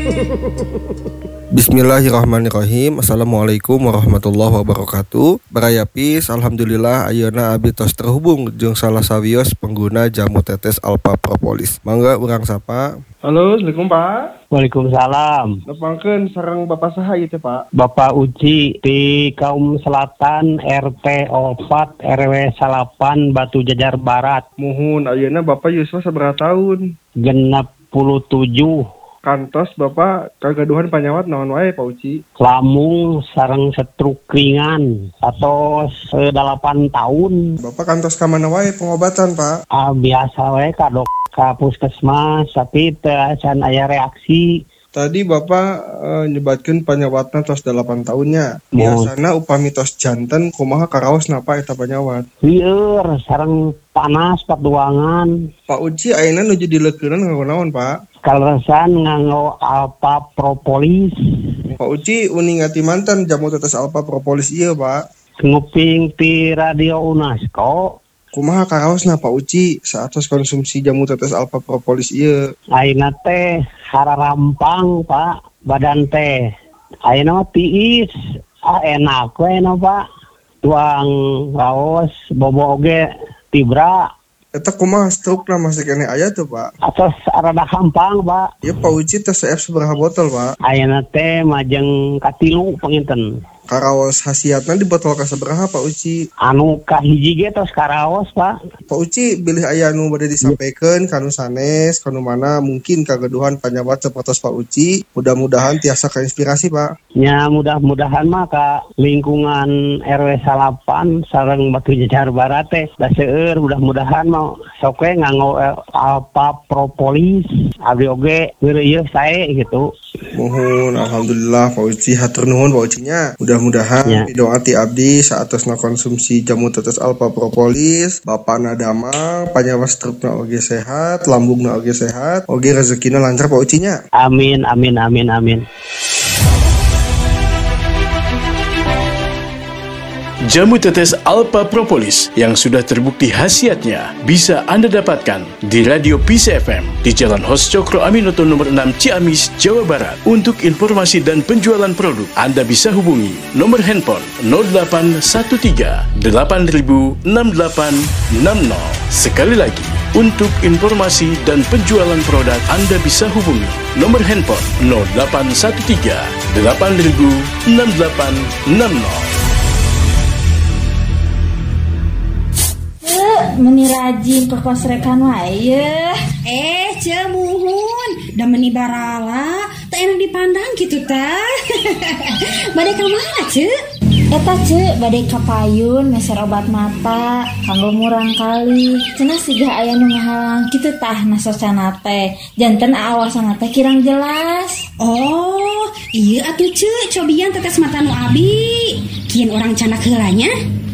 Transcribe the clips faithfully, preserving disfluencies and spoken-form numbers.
Bismillahirrahmanirrahim. Assalamualaikum warahmatullahi wabarakatuh. Barayapis, alhamdulillah ayeuna abdi tos terhubung jeung salah sawios pengguna jamu tetes Alpha Propolis. Mangga urang sapa. Halo, Assalamualaikum Pak. Waalaikumsalam. Nepangkeun sareng Bapak saha ieu teh Pak? Bapak Uci di Kaum Selatan R T opat R W salapan Batu Jajar Barat. Muhun ayeuna Bapak yuswa sabaraha taun? Genep puluh tujuh. Kantos Bapak kagaduhan panyawat naon wae Pak Uci? Lamung sareng stroke ringan atau delapan tahun. Bapak kantos ka mana wae pengobatan Pak? Ah, biasa wae ka dok ka puskesmas tapi teu can aya reaksi. Tadi Bapak e, nyebatkeun panyawatna tos delapan tahunnya. Biasana upami tos janten kumaha karaosna Pak eta panyawat? Lieur sareng panas patuangan. Pak Uci ayeuna nuju dileukeurna nganggo naon Pak? Kaleresan nganggo Alpha Propolis. Pak Uci uningati mantan jamu tetes Alpha Propolis ieu Pak. Nguping ti radio UNESCO. Kumaha karaosna Pak Uci saatos konsumsi jamu tetes Alpha Propolis ieu? Ayeuna teh hararampang Pak, badan teh ayeuna tiis, ah enak we na Pak. Tuang raos bobo oge tibra. Eta kumaha stroke-na masih kene aya tuh Pak? Atos rada gampang Pak. Ya Pak Uci teh C F sabaraha botol Pak? Ayeuna teh majeng katilu panginten. Karaos hasiatna di botol ka sabaraha Pak Uci? Anu kahiji ge tos karaos Pak. Pak Uci bilih aya anu bade disampaikeun kanu sanes, kanu mana mungkin kagaduhan panyawat sapertos Pak Uci. Mudah-mudahan tiasa kainspirasi Pak. Ya mudah-mudahan mah ka lingkungan R W salapan sareng Batu Jajar Barat teh da seueur mudah-mudahan mah sok we nganggo Alpha Propolis. Abdi oge weureuyeuh sae gitu. Mohon alhamdulillah Pak Uci hatur nuhun Pak Ucinya. Mudah-mudahan ya. Doa ti abdi saatosna konsumsi jamu tetes Alpha Propolis, bapana damang, panyawa strukna oge sehat, lambungna oge sehat, oge rezekina lancar Pak Ucinya. Amin amin amin amin. Jamu tetes Alpha Propolis yang sudah terbukti khasiatnya bisa Anda dapatkan di Radio Peace F M di Jalan Hos Cokro Aminoto nomor enam Ciamis, Jawa Barat. Untuk informasi dan penjualan produk, Anda bisa hubungi nomor handphone nol delapan satu tiga delapan nol enam delapan enam nol. Sekali lagi, untuk informasi dan penjualan produk, Anda bisa hubungi nomor handphone nol delapan satu tiga delapan nol enam delapan enam nol. Meni rajin ke kos rekan wae. Eh, cemuhun, da meni barala, teu enak dipandang gitu tah. Bade ka mana, Ce? Eta Ce, bade ka payun meser obat mata, kanggo murang kali. Cenah siga aya nu ngahalang kitu tah nasocana teh. Janten aawasana teh kirang jelas. Oh, ieu atuh Ce, cobian tetes mata nu abi. Kieun urang canak heulanya.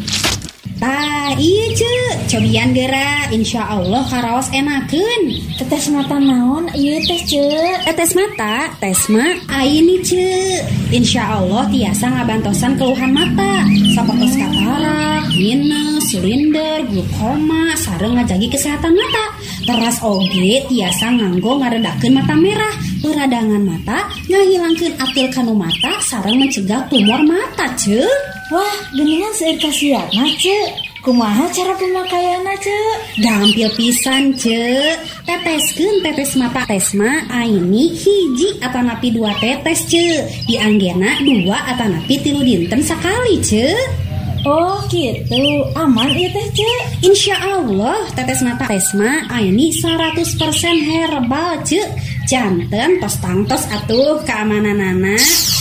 Ah, iya Ce, cobian geura, insya Allah karaos enakeun. Tetes mata naon, iya teh Ce? Tetes mata, tesma, aini Ce. Insya Allah tiasa ngabantosan keluhan mata, sapertos katarak, minus, silinder, glukoma, sareng ngajagi kesehatan mata. Teras oge tiasa nganggo ngaredakeun mata merah, peradangan mata, ngahilangkeun atil kanu mata, sareng mencegah tumor mata Ce. Wah, geningan seueur kasiatna Ce. Kumaha cara pemakaianna Ce? Gampil pisan Ce. Teteskeun tetes mata Tesma aini hiji atanapi dua tetes Ce. Dianggena dua atanapi tilu dinten sakali Ce. Oh gitu, aman ieu teh Ce? Insya Allah tetes mata Tesma aini seratus persen herbal Ce. Janten tos tangtos atuh keamananana.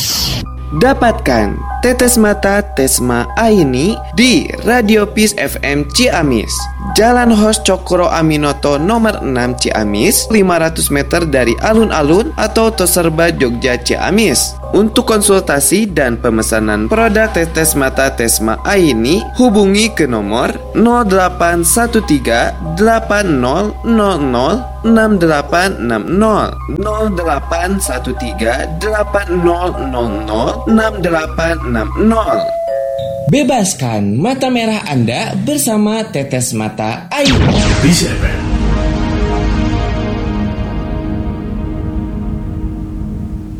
Dapatkan tetes mata Tesma Aini di Radio Peace F M Ciamis, Jalan Hos Cokro Aminoto nomor enam Ciamis, lima ratus meter dari alun-alun atau Toserba Jogja Ciamis. Untuk konsultasi dan pemesanan produk tetes mata Tesma Aini, hubungi ke nomor nol delapan satu tiga delapan nol nol nol enam delapan enam nol nol delapan satu tiga delapan nol nol nol enam delapan enam nol. Bebaskan mata merah Anda bersama tetes mata Aini. Peace F M.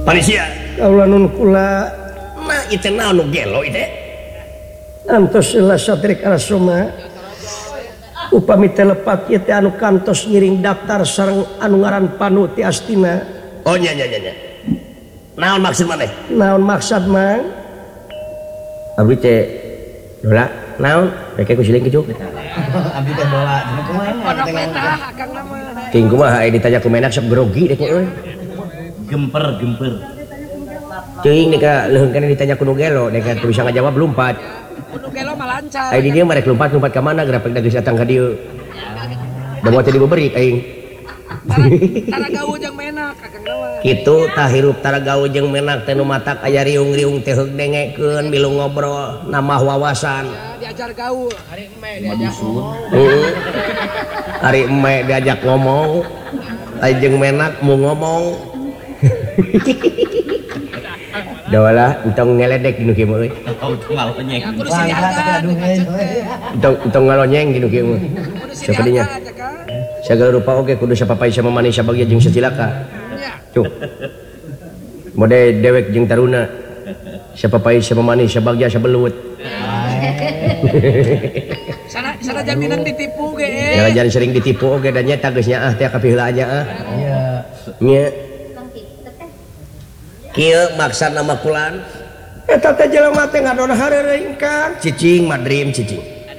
Panitia. Kaula nun kula Nah, itu naon nu gelo itu? antos ila satrik arasoma upami telepat ieu teh anu kantos ngiring daftar sareng anu ngaran Panu ti Astina. Oh nya nya nya nya. Naon maksud maneh? Naon maksud mang? Abdi teh dola naon? Rek ku siling kecuk. Abdi teh dola. Pondok Meta akang nama. Ting kumaha aya ditanya ku menak sok grogi deh euy. Gemper gemper. Ceuing nika leuheung kana ditanya ku nu gelo, nika teu bisa ngajawab lompat. Nu gelo mah lancar. Ai di dieu mah rek lompat-lompat ka mana geura geus datang ka dieu. Da moal teh dibeuberit aing. Taragawu jeung menak akang nama. Kitu tah hirup taragawu jeung menak teh nu matak aya riung-riung teh heug dengekeun milu ngobrol nambah wawasan. Ya, diajar gaul. Hari eme diajak ngomong. Heeh. Hari eme diajak ngomong. Ai jeung menak mau ngomong. Dawalah entong ngeledek dinu kieu euy. Entong ngalonyeng. Entong entong ngalonyeng dinu kieu. Siapa dinya? Sagala rupa oge kudu sapapai sama manis sabagja jeung sacilaka. Cuk. Mode dewek jeung taruna. Sapapai sama manis sabagja sabelut. Sana sana jaminan ditipu ge. Ya jangan sering ditipu oge dan nya geus nyaah teh kapiheula nya ah. Iya. Nya. Kieu maksud nama kulan Eta teh jelema teh ngadona hareureung kan. cicing madrim cicing.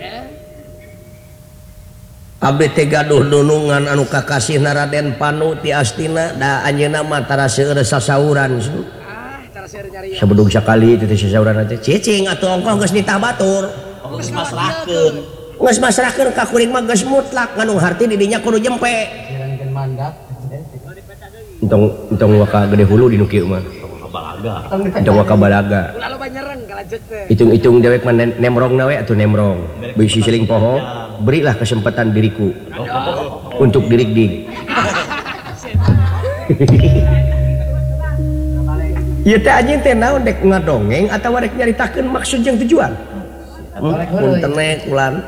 Abdi teh gaduh nunungan anu kakasihna Raden Panu ti Astina da anjeunna mah tara seueur sasauran. Ah, tara seueur nyari. Sabudug sakali teh sasauran teh cicing atuh ongkoh geus nitah batur. Geus masrahkeun. Geus masrahkeun ka kuring mah geus mutlak nganu harti di dinya kudu jempe. Jalankeun mandat. Entong entong waka gede hulu dinu kieu mah. Balaga. Entong waka balaga. Ulah loba nyereng kalajek teh. Hitung-hitung dewek mah nemrong nawe atuh nemrong. Bisi siling poho, berilah kesempatan diriku untuk dirik-dik. Ieu teh anjeun teh naon dek ngadongeng atawa rek nyaritakeun maksud jeung tujuan? Punten we kulan.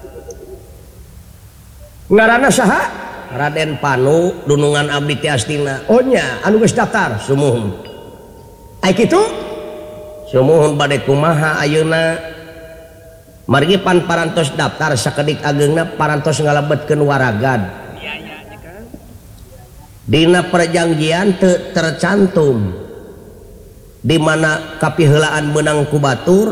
Ngaranna saha? Raden Panu, dunungan abdi ti Astina. Oh nya, anu geus daftar sumuhun. Ai kitu? Sumuhun bade kumaha ayeuna? Margi pan parantos daftar sakedik ageungna parantos ngalebetkeun waragad. Dina perjanjian teu tercantum di mana kapiheulaan beunang ku batur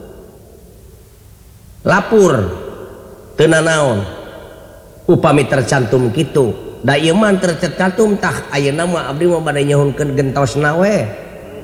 lapor teu nanaon upami tercantum kitu da ieu mah tercantum tah ayeuna mah abdi mah bade nyohunkeun gentosna we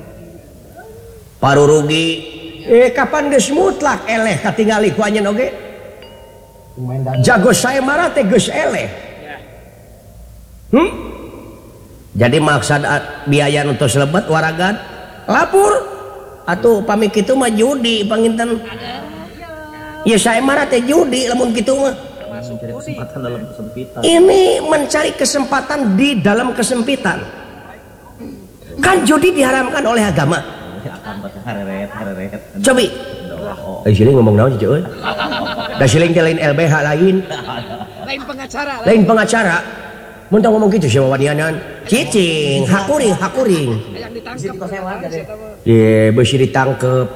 parurugi eh kapan geus mutlak eleh katingali ku anjeun oge jago saemara teh geus eleh hmm? Jadi maksud biaya untuk lebet waragad lapor atuh pami kitu mah judi panginten ya saemara teh judi lamun kitu mah Mencari kesempatan dalam kesempitan. Ini mencari kesempatan di dalam kesempitan. Kan judi diharamkan oleh agama. Cobi. Eh siling ngomong naon sih, euy? Da siling teh lain L B H lain. Lain pengacara. Lain pengacara. Mun tong ngomong kitu siapa wadianan? Cicing, hakuring, hakuring. Yang ditangkap. Ye, beusi ditangkep.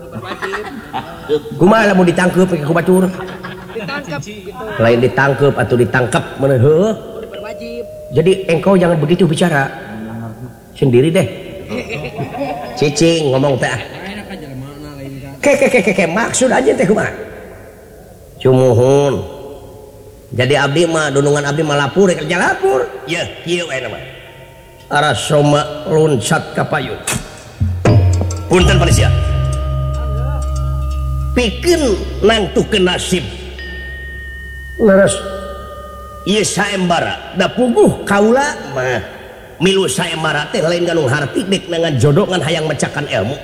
Kumaha lamun ditangkep ke kubatur? Ditangkap gitu. Lain ditangkep atau ditangkap mana heuh. Berwajib. Jadi engkau jangan begitu bicara. Sendiri deh. Cicing ngomong teh. Ke ke ke ke, ke. Maksud aja teh kumaha? Cumuhun. Jadi abdi mah dunungan abdi mah lapur kerja lapur. Ya, kieu we nama. Arasoma loncat ka payun. Punten Malaysia. Pikeun nangtukeun nasib. Leres. Ieu saembara da puguh kaula mah milu saembara teh lain ganung harti dek nangan jodoh ngan hayang mecakan ilmu.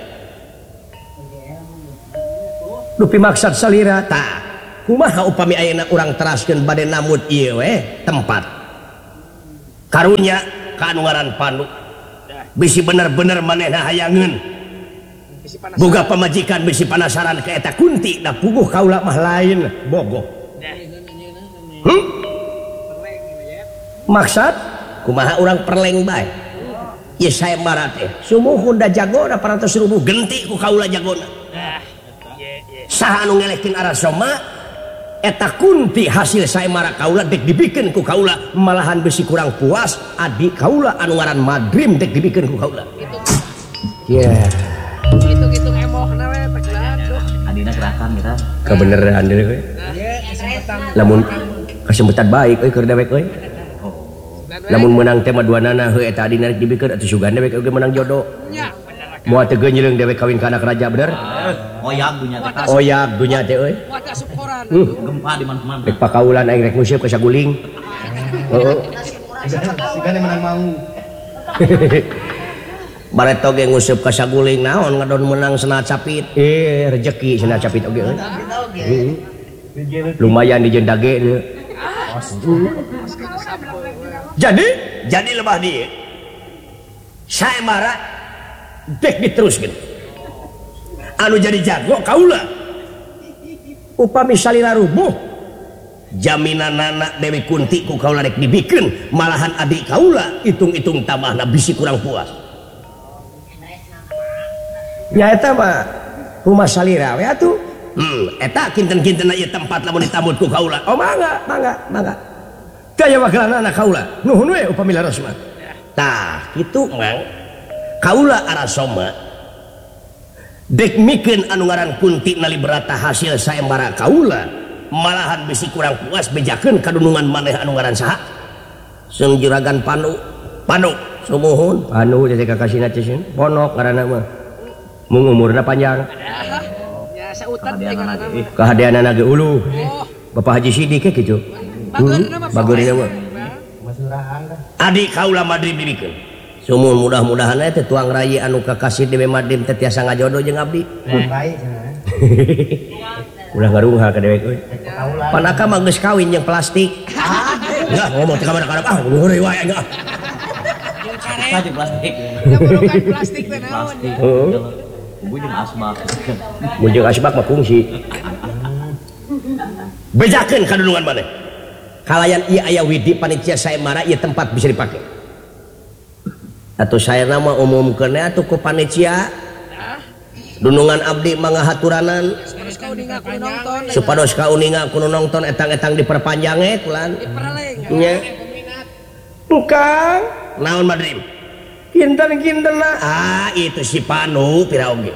Dupi maksud salira Tah. Kumaha upami ayeuna urang teraskeun bade namut ieu we tempat. Karunya ka anu ngaran Pandu. Bisi bener-bener manehna hayangeun. Boga pamajikan bisi panasaran ka eta kunti da puguh kaula mah lain bogoh. Hmm? Maksud kumaha urang perleng bae. ya sayembara teh sumuhun da jagona parantos ribu genti ku kaula jagona saha anu ngelehkeun Arasoma eta kunti hasil sayembara kaula dek dibikeun ku kaula malahan besi kurang puas adik kaula anu ngaran Madrim dek dibikeun ku kaula ya Gitu-gitu emohna we peglaan tuh. Adina gerakan kita. Kebeneran deui we. Lamun kasembutan baik euy keur dewek euy. Lamun menang teh mah duanana heuh eta adina rek dibikeun atuh sugan dewek euy menang jodoh. Nya. Moal teu geunyeuleung dewek kawin ka anak raja bener. Oyak dunya teh. Oyak dunya teh euy. Wadah suporan. Gempa di mana-mana. Rek pakaulan aing rek museup ka saguling. Heeh. Sigana menang mau. Baret oge nguseup ka saguling naon ngadon menang senat capit eh rezeki senat capit oge euy lumayan di jendage deui jadi jadi lebah dieu sayembara dek diteruskeun anu jadi jago kaula upami salira rubuh jaminanana Dewi Kunti ku kaula rek dibikeun malahan adik kaula itung-itung tambahna bisi kurang puas nya eta mah rumah salira we atuh hmm eta kinten-kinten ieu tempat lamun ditambut ku kaula oh mangga mangga mangga teu aya wakilanana kaula nuhun we upami larosma tah kitu mang kaula Arasoma dek mikeun anu ngaran Kunti naliberata hasil sayembara kaula malahan bisi kurang puas bejakeun kadunungan maneh anu ngaran saha Seung Juragan Panu Panu sumuhun Panu jadi kakasina teh ponok ngaranna mah mung umurna panjang ya sautan teh ngaranna kahadeanana ge uluh Bapak Haji Sidik ke kitu bageurna mah adik kaula Madrim dibikeun sumuhun mudah-mudahan teh tuang rayi anu kakasih Dewe Madrim teh tiasa ngajodoh jeung abdi baik ulah ngarungha ka dewek euy panaka mah geus kawin jeung plastik enggak ngomong teh ka mana-mana ah ngeureui wae enggak jeung plastik ngaburukan plastik teh naon heeh Bujung asbak. Bujung asbak mah fungsi. Bejakeun kadunungan maneh. Kalayan ieu aya widi panitia sayembara ieu tempat bisa dipake. Atuh saena mah umumkeun atuh ku panitia. Dunungan abdi manghahaturanan. Supados kauninga ku nonton etang-etang diperpanjang we kulan. Nya. Tukang naon Madrim? Kinten-kintenna ah itu si Panu pira oge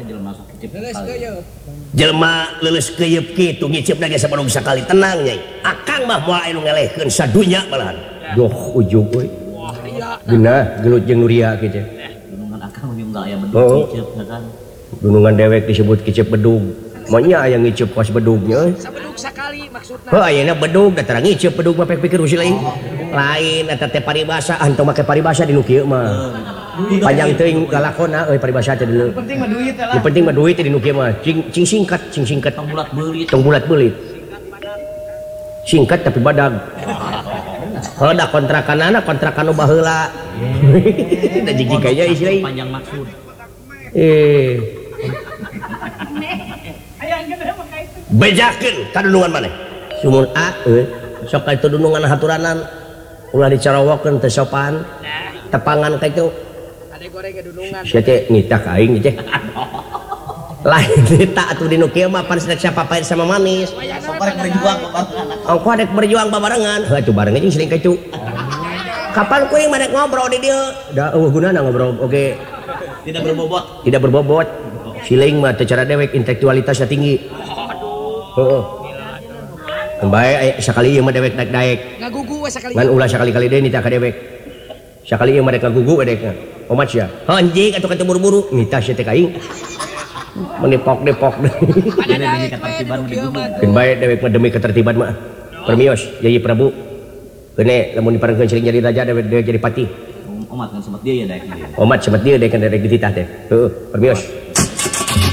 jelema leuleus keuyeub kitu ngicipna ge sabarung sakali tenang nyai akang mah moal anu ngelehkeun sadunya malahan doh ujug euy geunah gelut jeung Nuria kitu dunungan akang mah aya bedug kicep kan dunungan dewek disebut kicep bedug monya aya ngicep kos bedugnya euy sabedug sakali maksudna heuh ayeuna bedug da tara ngicep bedug mah pikir usil lain lain eta teh paribasa antum make paribasa di nu kieu mah panjang teuing galakona euy paribasa teh dulu penting mah duit lah penting mah duit di nu kieu mah cing cing singkat cing singkat tong bulat beulit tong bulat beulit singkat tapi badag heuda kontrakanana kontrakan nu baheula da jigi kaya ieu panjang maksud eh bejakeun kadunungan maneh sumun a euy sok ka itu dunungan haturanan ulah dicarawokeun teu sopan tepangan ka itu ade goreng dunungan sia teh ngitah ka aing teh lain eta atuh dinu kieu mah pan sedek siapa pahit sama manis sok rek berjuang babarengan ongko adek berjuang babarengan heuh atuh bareng jeung sering ka itu kapan kuing madek ngobrol di dieu da eueuh gunana ngobrol oge tidak berbobot tidak berbobot siling mah teu cara dewek intelektualitasnya tinggi heeh bae sakali ieu mah dewek daek-daek ngagugu we sakali ngan ulah sakali-kali deui nita ka dewek sakali ieu mah dek ngagugu we dek omat sia anjing atuh kata buru-buru nita sia teh ka aing menipok-depok demi ketertiban digugu keun bae dewek mah demi ketertiban mah permios Yai Prabu keune lamun diparengkeun sering jadi raja dewek jadi patih omat kan sempat dia ya daek omat sempat dia dek kan dek dititah teh heuh permios